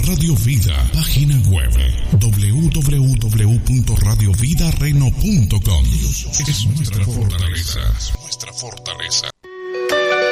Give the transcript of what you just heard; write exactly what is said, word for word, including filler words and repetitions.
Radio Vida, página web doble u doble u doble u punto radio vida reno punto com. Es nuestra fortaleza, es nuestra fortaleza.